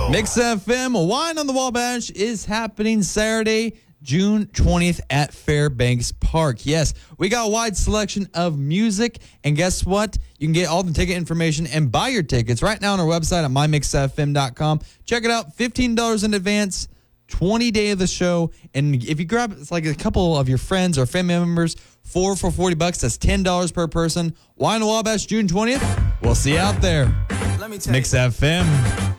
Mix FM Wine on the Wabash is happening Saturday, June 20th at Fairbanks Park. Yes, we got a wide selection of music, and guess what? You can get all the ticket information and buy your tickets right now on our website at mymixfm.com. Check it out, $15 in advance, 20 day of the show, and if you grab it's like a couple of your friends or family members, 4 for $40, that's $10 per person. Wine on the Wabash, June 20th. We'll see you out there. Let me tell Mix you. FM.